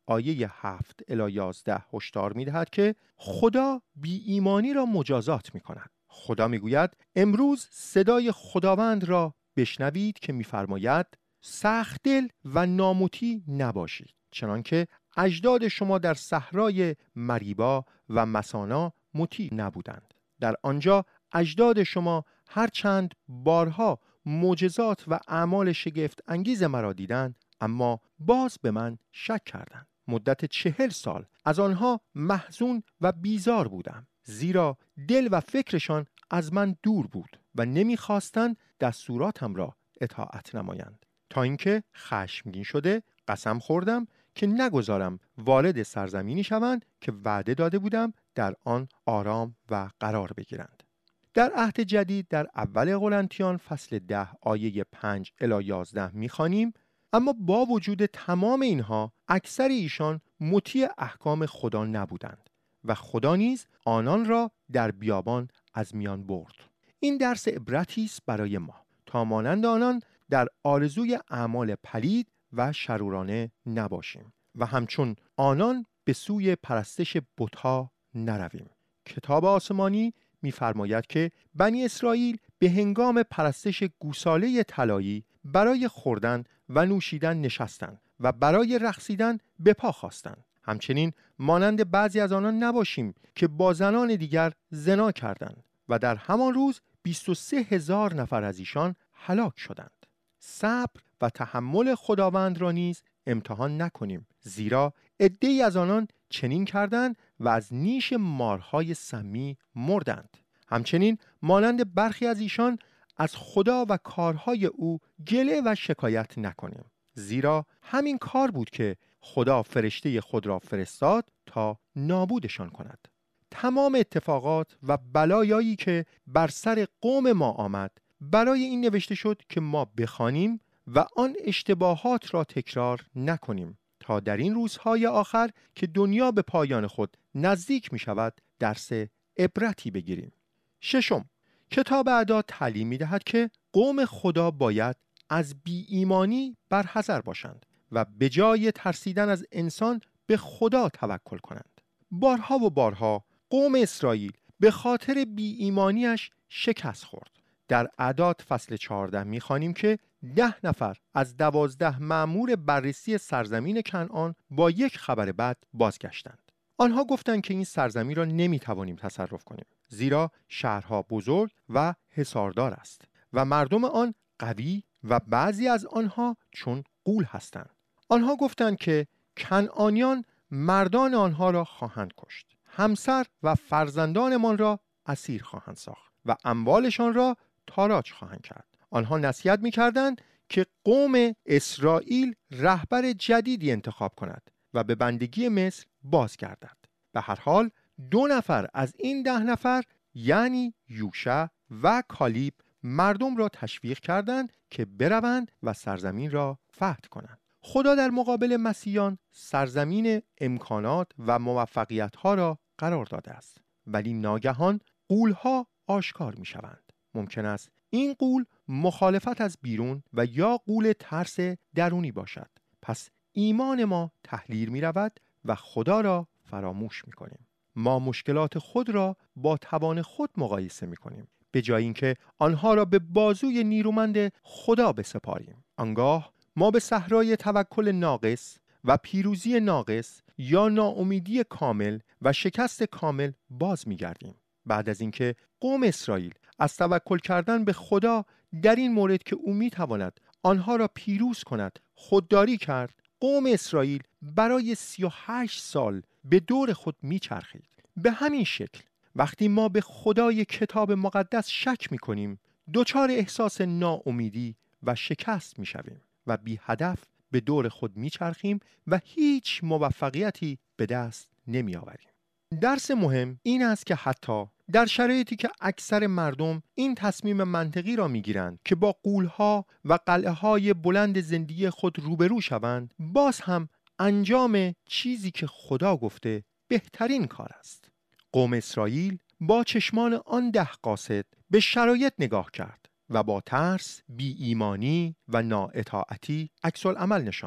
آیه 7 الی 11 هشدار می‌دهد که خدا بی ایمانی را مجازات می‌کند. خدا می‌گوید امروز صدای خداوند را بشنوید که می‌فرماید سخت دل و نامطیع نباشید، چنانکه اجداد شما در صحرای مریبا و مسانا مطیع نبودند. در آنجا اجداد شما هرچند بارها معجزات و اعمال شگفت انگیز مرا دیدند، اما باز به من شک کردند. مدت 40 سال از آنها محزون و بیزار بودم، زیرا دل و فکرشان از من دور بود و نمیخواستند دستوراتم را اطاعت نمایند. تا اینکه خشمگین شده قسم خوردم که نگذارم وارد سرزمینی شوند که وعده داده بودم در آن آرام و قرار بگیرند. در عهد جدید در اول قرنتیان فصل 10 آیه 5 الی 11 می‌خوانیم اما با وجود تمام اینها اکثر ایشان مطیع احکام خدا نبودند و خدا نیز آنان را در بیابان از میان برد. این درس عبرتی است برای ما تا مانند آنان در آرزوی اعمال پلید و شرورانه نباشیم و همچون آنان به سوی پرستش بت‌ها نرویم. کتاب آسمانی می‌فرماید که بنی اسرائیل به هنگام پرستش گوساله طلایی برای خوردن و نوشیدن نشستند و برای رقصیدن به پا خواستند. همچنین مانند بعضی از آنان نباشیم که با زنان دیگر زنا کردند و در همان روز 23,000 نفر از ایشان هلاک شدند. صبر و تحمل خداوند را نیز امتحان نکنیم، زیرا عده‌ای از آنان چنین کردند و از نیش مارهای سمی مردند. همچنین مانند برخی از ایشان از خدا و کارهای او گله و شکایت نکنیم، زیرا همین کار بود که خدا فرشته خود را فرستاد تا نابودشان کند. تمام اتفاقات و بلایایی که بر سر قوم ما آمد برای این نوشته شد که ما بخوانیم و آن اشتباهات را تکرار نکنیم تا در این روزهای آخر که دنیا به پایان خود نزدیک می شود درس عبرتی بگیریم. ششم، کتاب اعداد تعلیم می دهد که قوم خدا باید از بی ایمانی برحذر باشند و به جای ترسیدن از انسان به خدا توکل کنند. بارها و بارها قوم اسرائیل به خاطر بی ایمانیش شکست خورد. در اعداد فصل 14 می‌خوانیم که 10 نفر از 12 مأمور بررسی سرزمین کنعان با یک خبر بد بازگشتند. آنها گفتند که این سرزمین را نمی‌توانیم تصرف کنیم، زیرا شهرها بزرگ و حصاردار است و مردم آن قوی و بعضی از آنها چون غول هستند. آنها گفتند که کنعانیان مردان آنها را خواهند کشت، همسر و فرزندانمان را اسیر خواهند ساخت و اموالشان را تاراج خواهند کرد. آنها نصیحت می‌کردند که قوم اسرائیل رهبر جدیدی انتخاب کند و به بندگی مصر بازگردد. به هر حال 2 نفر از این 10 نفر یعنی یوشع و کالیب مردم را تشویق کردند که بروند و سرزمین را فتح کنند. خدا در مقابل مسیحیان سرزمین امکانات و موفقیت‌ها را قرار داده است، ولی ناگهان غول‌ها آشکار می‌شوند. ممکن است این غول مخالفت از بیرون و یا غول ترس درونی باشد. پس ایمان ما تحلیل می‌رود و خدا را فراموش می‌کنیم. ما مشکلات خود را با توان خود مقایسه می‌کنیم، به جای اینکه آنها را به بازوی نیرومند خدا بسپاریم. آنگاه ما به صحرای توکل ناقص و پیروزی ناقص یا ناامیدی کامل و شکست کامل باز می‌گردیم. بعد از اینکه قوم اسرائیل از توکل کردن به خدا در این مورد که او می‌تواند آنها را پیروز کند خودداری کرد، قوم اسرائیل برای 38 سال به دور خود می‌چرخید. به همین شکل وقتی ما به خدای کتاب مقدس شک می‌کنیم، دچار احساس ناامیدی و شکست می‌شویم و بی هدف به دور خود می‌چرخیم و هیچ موفقیتی به دست نمی‌آوریم. درس مهم این است که حتی در شرایطی که اکثر مردم این تصمیم منطقی را می‌گیرند که با غول‌ها و قلعه‌های بلند زندگی خود روبرو شوند، باز هم انجام چیزی که خدا گفته بهترین کار است. قوم اسرائیل با چشمان آن 10 قاصد به شرایط نگاه کرد و با ترس، بی ایمانی و نااطاعتی عکس العمل نشان داد.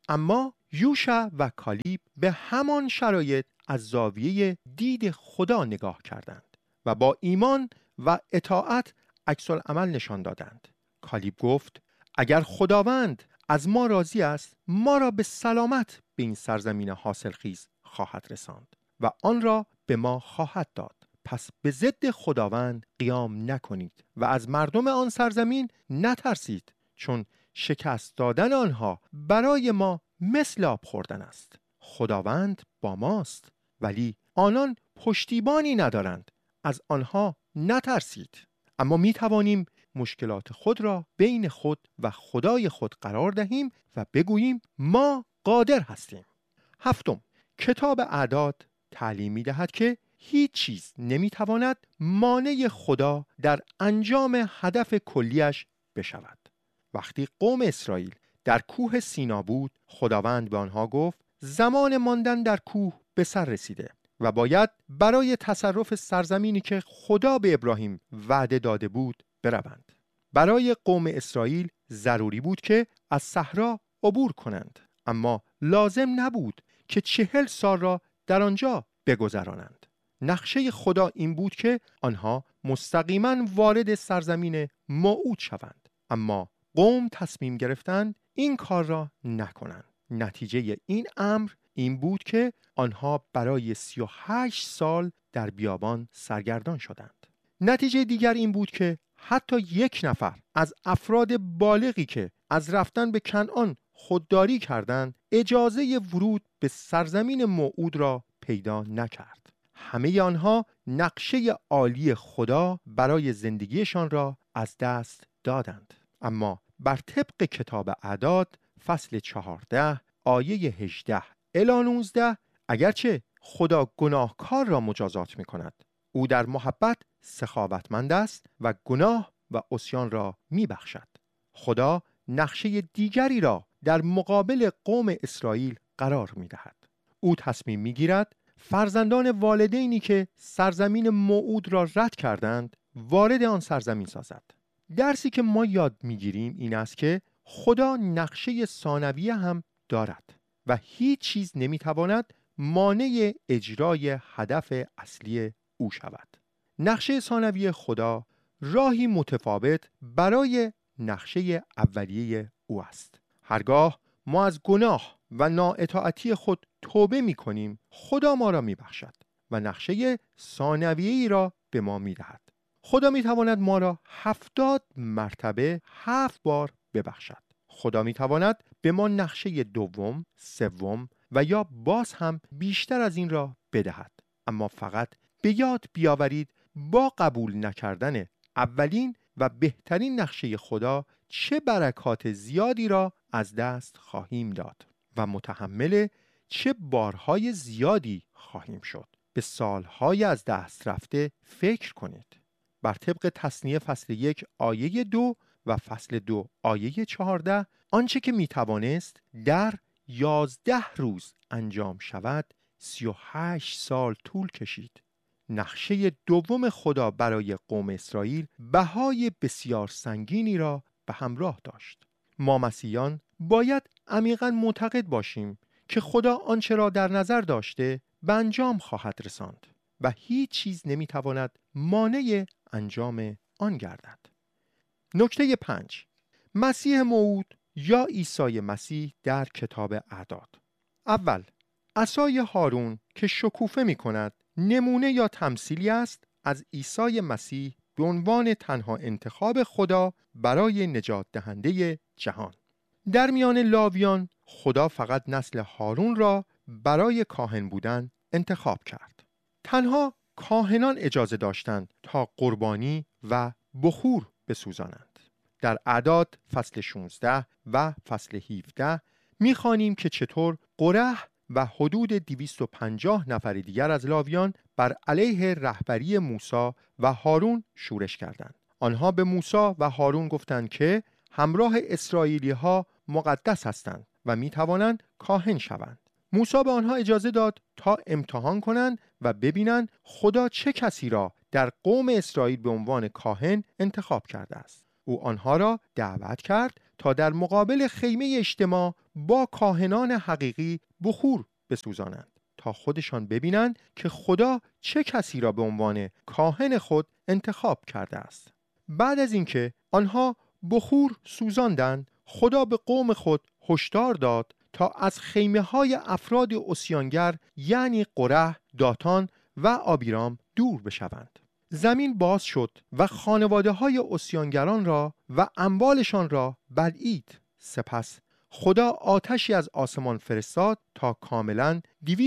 اما یوشع و کالیب به همان شرایط از زاویه دید خدا نگاه کردند و با ایمان و اطاعت عکس العمل نشان دادند. کالیب گفت اگر خداوند از ما راضی است، ما را به سلامت به این سرزمین حاصلخیز خواهد رساند و آن را به ما خواهد داد. پس به ضد خداوند قیام نکنید و از مردم آن سرزمین نترسید، چون شکست دادن آنها برای ما مثل آب خوردن است. خداوند با ماست، ولی آنان پشتیبانی ندارند. از آنها نترسید. اما می توانیم مشکلات خود را بین خود و خدای خود قرار دهیم و بگوییم ما قادر هستیم. هفتم، کتاب اعداد تعلیم می دهد که هیچ چیز نمی تواند مانع خدا در انجام هدف کلیش بشود. وقتی قوم اسرائیل در کوه سینا بود، خداوند به آنها گفت زمان ماندن در کوه به سر رسیده و باید برای تصرف سرزمینی که خدا به ابراهیم وعده داده بود بروند. برای قوم اسرائیل ضروری بود که از صحرا عبور کنند، اما لازم نبود که 40 سال را در آنجا بگذرانند. نقشه خدا این بود که آنها مستقیما وارد سرزمین موعود شوند، اما قوم تصمیم گرفتند این کار را نکنند. نتیجه این امر این بود که آنها برای 38 سال در بیابان سرگردان شدند. نتیجه دیگر این بود که حتی یک نفر از افراد بالغی که از رفتن به کنعان خودداری کردند اجازه ورود به سرزمین موعود را پیدا نکرد. همه آنها نقشه عالی خدا برای زندگیشان را از دست دادند. اما بر طبق کتاب اعداد فصل 14 آیه 18 الی 19، اگرچه خدا گناهکار را مجازات می کند، او در محبت سخاوتمند است و گناه و عصیان را می بخشد. خدا نقشه دیگری را در مقابل قوم اسرائیل قرار می دهد. او تصمیم می گیرد فرزندان والدینی که سرزمین موعود را رد کردند وارد آن سرزمین سازد. درسی که ما یاد می گیریم این است که خدا نقشه ثانویه هم دارد و هیچ چیز نمی تواند مانع اجرای هدف اصلی او شود. نقشه ثانویه خدا راهی متفاوت برای نقشه اولیه او است. هرگاه ما از گناه و نااطاعتی خود توبه می کنیم، خدا ما را می بخشد و نقشه ثانویه‌ای را به ما می دهد. خدا می تواند ما را 70 مرتبه 7 بار ببخشد. خدا می تواند به ما نقشه دوم، سوم و یا باز هم بیشتر از این را بدهد. اما فقط به یاد بیاورید با قبول نکردن اولین و بهترین نقشه خدا چه برکات زیادی را از دست خواهیم داد و متحمل چه بارهای زیادی خواهیم شد. به سالهای از دست رفته فکر کنید. بر طبق تثنیه فصل 1 آیه 2 و فصل 2 آیه 14 آنچه که می توانست در 11 روز انجام شود 38 سال طول کشید. نقشه دوم خدا برای قوم اسرائیل بهای بسیار سنگینی را به همراه داشت. ما مسیحیان باید عمیقاً معتقد باشیم که خدا آنچه را در نظر داشته به انجام خواهد رساند و هیچ چیز نمیتواند مانع انجام آن گردد. نکته 5، مسیح موعود یا عیسی مسیح در کتاب اعداد. اول، عصای هارون که شکوفه می کند نمونه یا تمثیلی است از عیسی مسیح به عنوان تنها انتخاب خدا برای نجات دهنده جهان. در میان لاویان خدا فقط نسل هارون را برای کاهن بودن انتخاب کرد. تنها کاهنان اجازه داشتند تا قربانی و بخور بسوزانند. در اعداد فصل 16 و فصل 17 می‌خوانیم که چطور قره و حدود 250 نفر دیگر از لاویان بر علیه رهبری موسی و هارون شورش کردند. آنها به موسی و هارون گفتند که همراه اسرائیلی ها مقدس هستند و می توانند کاهن شوند. موسی به آنها اجازه داد تا امتحان کنند و ببینند خدا چه کسی را در قوم اسرائیل به عنوان کاهن انتخاب کرده است. او آنها را دعوت کرد تا در مقابل خیمه اجتماع با کاهنان حقیقی بخور بسوزانند تا خودشان ببینند که خدا چه کسی را به عنوان کاهن خود انتخاب کرده است. بعد از اینکه آنها بخور سوزاندند، خدا به قوم خود هشدار داد تا از خیمه‌های افراد عصیانگر یعنی قره، داتان و آبیرام دور بشوند. زمین باز شد و خانواده‌های عصیانگران را و اموالشان را بلعید. سپس خدا آتشی از آسمان فرستاد تا کاملاً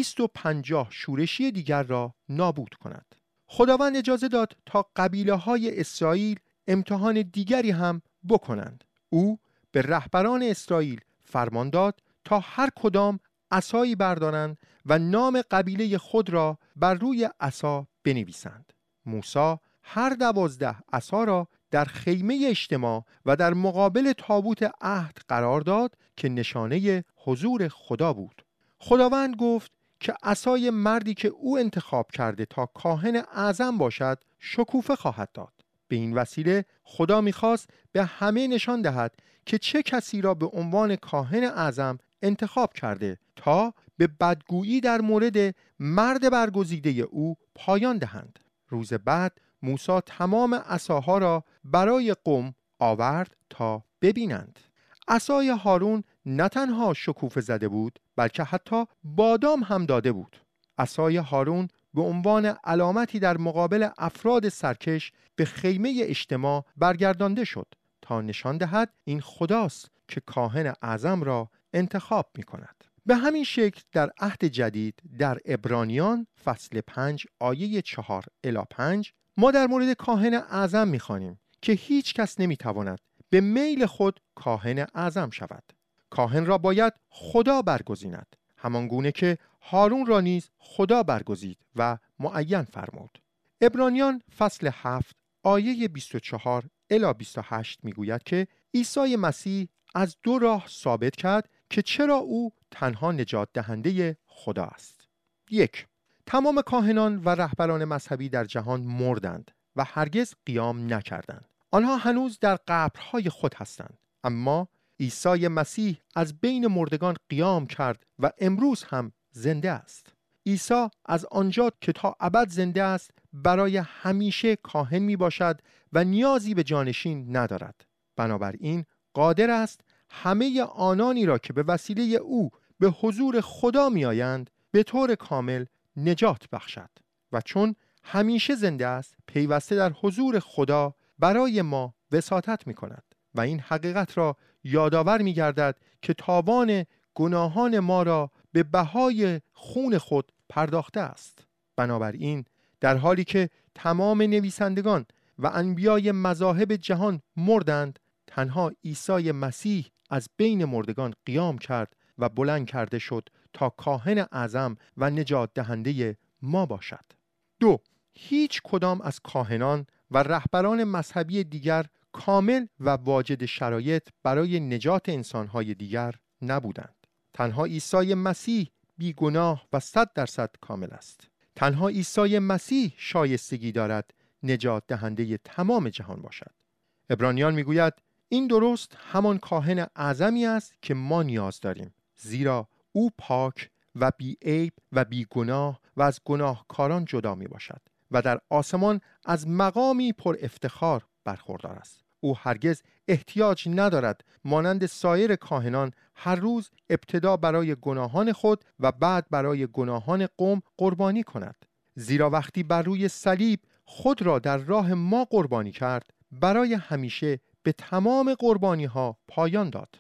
250 شورشی دیگر را نابود کند. خداوند اجازه داد تا قبیله‌های اسرائیل امتحان دیگری هم بکنند. او به رهبران اسرائیل فرمان داد تا هر کدام عصایی بردارند و نام قبیله خود را بر روی عصا بنویسند. موسی هر 12 عصا را در خیمه اجتماع و در مقابل تابوت عهد قرار داد که نشانه حضور خدا بود. خداوند گفت که عصای مردی که او انتخاب کرده تا کاهن اعظم باشد شکوفه خواهد داد. به این وسیله خدا می‌خواست به همه نشان دهد که چه کسی را به عنوان کاهن اعظم انتخاب کرده تا به بدگویی در مورد مرد برگزیده او پایان دهند. روز بعد موسی تمام عصاها را برای قوم آورد تا ببینند. عصای هارون نه تنها شکوفه زده بود بلکه حتی بادام هم داده بود. عصای هارون به عنوان علامتی در مقابل افراد سرکش به خیمه اجتماع برگردانده شد تا نشان دهد این خداست که کاهن اعظم را انتخاب می کند. به همین شکل در عهد جدید در عبرانیان فصل 5 آیه 4 الی 5 ما در مورد کاهن اعظم می خوانیم که هیچ کس نمی تواند به میل خود کاهن اعظم شود. کاهن را باید خدا برگزیند، همان گونه که هارون را نیز خدا برگزید و معین فرمود. عبرانیان فصل 7 آیه 24 الی 28 میگوید که عیسی مسیح از 2 راه ثابت کرد که چرا او تنها نجات دهنده خدا است. 1. تمام کاهنان و رهبران مذهبی در جهان مردند و هرگز قیام نکردند. آنها هنوز در قبرهای خود هستند. اما عیسی مسیح از بین مردگان قیام کرد و امروز هم زنده است. عیسی از آنجا که تا ابد زنده است برای همیشه کاهن می باشد و نیازی به جانشین ندارد. بنابراین قادر است همه آنانی را که به وسیله او به حضور خدا می آیند به طور کامل نجات بخشد و چون همیشه زنده است پیوسته در حضور خدا برای ما وساطت می کند و این حقیقت را یادآور می گردد که تاوان گناهان ما را به بهای خون خود پرداخته است. بنابراین در حالی که تمام نویسندگان و انبیای مذاهب جهان مردند، تنها عیسی مسیح از بین مردگان قیام کرد و بلند کرده شد تا کاهن اعظم و نجات دهنده ما باشد. 2. هیچ کدام از کاهنان و رهبران مذهبی دیگر کامل و واجد شرایط برای نجات انسانهای دیگر نبودند. تنها عیسی مسیح بیگناه و 100% کامل است. تنها عیسی مسیح شایستگی دارد نجات دهنده تمام جهان باشد. عبرانیان میگوید این درست همان کاهن اعظمی است که ما نیاز داریم، زیرا او پاک و بی عیب و بی گناه و از گناهکاران جدا می باشد و در آسمان از مقامی پر افتخار برخوردار است. او هرگز احتیاج ندارد مانند سایر کاهنان هر روز ابتدا برای گناهان خود و بعد برای گناهان قوم قربانی کند، زیرا وقتی بر روی صلیب خود را در راه ما قربانی کرد برای همیشه به تمام قربانی ها پایان داد.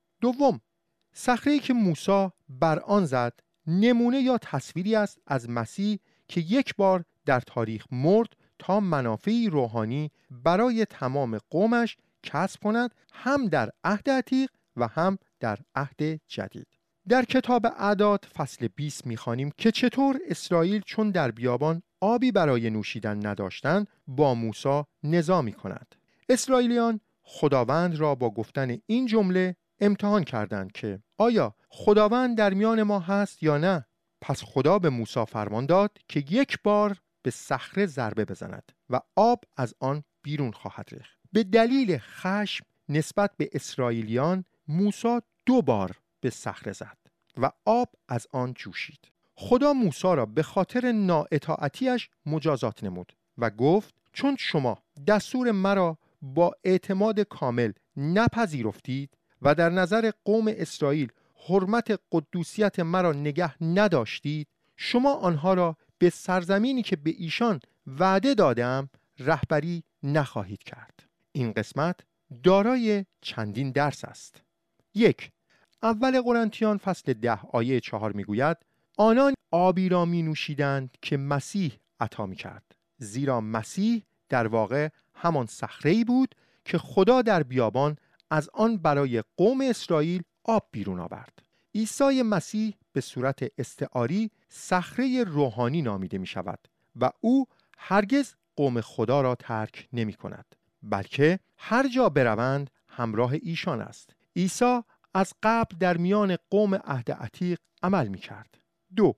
2. صخره‌ای که موسی بر آن زد نمونه یا تصویری است از مسیح که یک بار در تاریخ مرد تا منافعی روحانی برای تمام قومش کسب کند، هم در عهد عتیق و هم در عهد جدید. در کتاب اعداد فصل 20 می‌خوانیم که چطور اسرائیل چون در بیابان آبی برای نوشیدن نداشتند با موسی نزاع می‌کند. اسرائیلیان خداوند را با گفتن این جمله امتحان کردند که آیا خداوند در میان ما هست یا نه؟ پس خدا به موسی فرمان داد که یک بار به صخره ضربه بزند و آب از آن بیرون خواهد ریخت. به دلیل خشم نسبت به اسرائیلیان موسی 2 بار به به صخره زد و آب از آن جوشید. خدا موسی را به خاطر نااطاعتیش مجازات نمود و گفت چون شما دستور مرا با اعتماد کامل نپذیرفتید و در نظر قوم اسرائیل حرمت قدوسیت مرا نگه نداشتید، شما آنها را به سرزمینی که به ایشان وعده دادم رهبری نخواهید کرد. این قسمت دارای چندین درس است. 1. اول قرنتیان فصل 10 آیه 4 میگوید آنان آبی را می نوشیدند که مسیح عطا می کرد، زیرا مسیح در واقع همان صخره‌ای بود که خدا در بیابان از آن برای قوم اسرائیل آب بیرون آورد. عیسی مسیح به صورت استعاری صخره روحانی نامیده می شود و او هرگز قوم خدا را ترک نمی کند، بلکه هر جا بروند همراه ایشان است. عیسی از قبل در میان قوم عهد عتیق عمل می کرد. 2.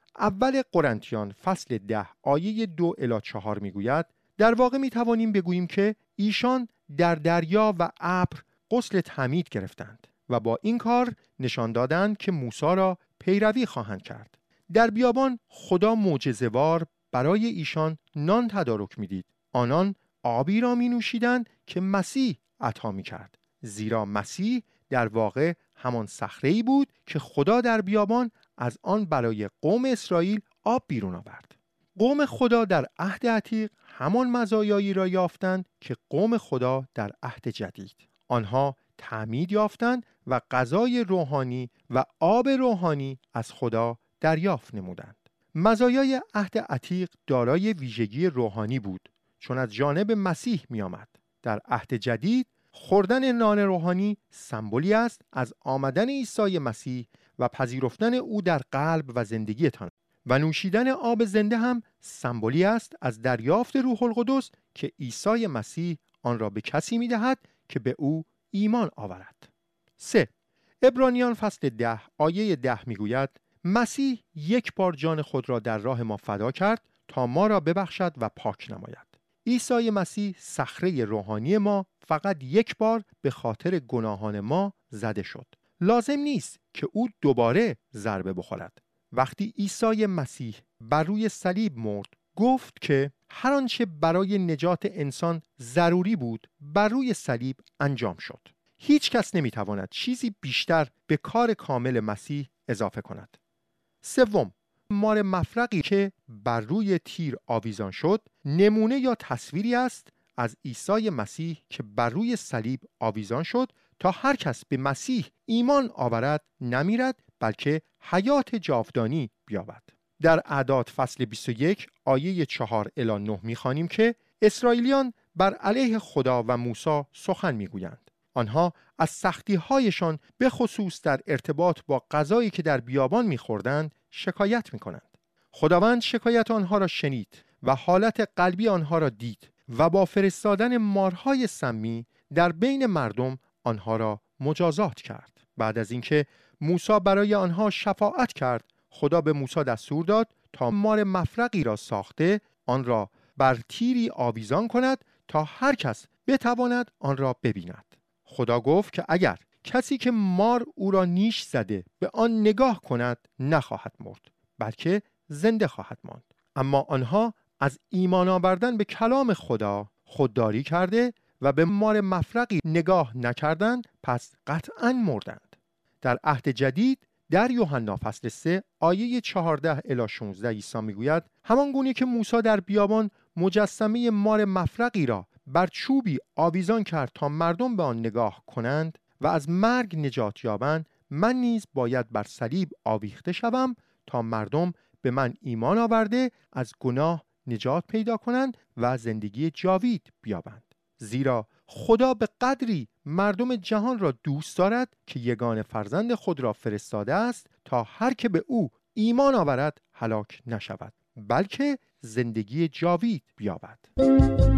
اول قرنتیان فصل 10 آیه 2 الی 4 می گوید در واقع می توانیم بگوییم که ایشان در دریا و ابر غسل تعمید گرفتند و با این کار نشان دادند که موسی را پیروی خواهند کرد. در بیابان خدا معجزه‌وار برای ایشان نان تدارک می‌دید. آنان آبی را می‌نوشیدند که مسیح عطا می‌کرد، زیرا مسیح در واقع همان صخره‌ای بود که خدا در بیابان از آن برای قوم اسرائیل آب بیرون آورد. قوم خدا در عهد عتیق همان مزایایی را یافتند که قوم خدا در عهد جدید. آنها تعمید یافتند و غذای روحانی و آب روحانی از خدا دریافت نمودند. مزایای عهد عتیق دارای ویژگی روحانی بود چون از جانب مسیح می آمد. در عهد جدید خوردن نان روحانی سمبولی است از آمدن عیسی مسیح و پذیرفتن او در قلب و زندگیتان و نوشیدن آب زنده هم سمبولی است از دریافت روح القدس که عیسی مسیح آن را به کسی می دهد که به او ایمان آورد. 3. عبرانیان فصل 10 آیه 10 می گوید مسیح یک بار جان خود را در راه ما فدا کرد تا ما را ببخشد و پاک نماید. عیسی مسیح صخره روحانی ما فقط یک بار به خاطر گناهان ما زده شد. لازم نیست که او دوباره ضربه بخورد. وقتی عیسی مسیح بر روی صلیب مرد گفت که هر آنچه برای نجات انسان ضروری بود بر روی صلیب انجام شد. هیچ کس نمیتواند چیزی بیشتر به کار کامل مسیح اضافه کند. 3. مار مفرقی که بر روی تیر آویزان شد نمونه یا تصویری است از عیسی مسیح که بر روی صلیب آویزان شد تا هر کس به مسیح ایمان آورد نمیرد بلکه حیات جاودانی بیابد. در اعداد فصل 21 آیه 4 الی 9 می‌خوانیم که اسرائیلیان بر علیه خدا و موسی سخن میگویند. آنها از سختی‌هایشان به خصوص در ارتباط با غذایی که در بیابان می‌خوردند شکایت می‌کنند. خداوند شکایت آنها را شنید و حالت قلبی آنها را دید و با فرستادن مارهای سمی در بین مردم آنها را مجازات کرد. بعد از اینکه موسی برای آنها شفاعت کرد، خدا به موسی دستور داد تا مار مفرقی را ساخته آن را بر تیری آویزان کند تا هر کس بتواند آن را ببیند. خدا گفت که اگر کسی که مار او را نیش زده به آن نگاه کند نخواهد مرد بلکه زنده خواهد ماند. اما آنها از ایمان آوردن به کلام خدا خودداری کرده و به مار مفرقی نگاه نکردند، پس قطعاً مردند. در عهد جدید در یوحنا فصل 3 آیه 14 الی 16 عیسی میگوید همان گونه که موسی در بیابان مجسمه مار مفرقی را بر چوبی آویزان کرد تا مردم به آن نگاه کنند و از مرگ نجات یابند، من نیز باید بر صلیب آویخته شوم تا مردم به من ایمان آورده از گناه نجات پیدا کنند و زندگی جاوید بیابند. زیرا خدا به قدری مردم جهان را دوست دارد که یگانه فرزند خود را فرستاده است تا هر که به او ایمان آورد هلاک نشود بلکه زندگی جاوید بیابد.